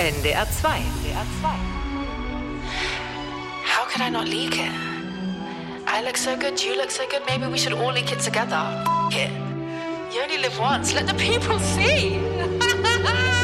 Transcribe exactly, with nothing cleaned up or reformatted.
N D R zwei. How could I not leak it? I look so good, you look so good, maybe we should all leak it together. F it. You only live once, let the people see.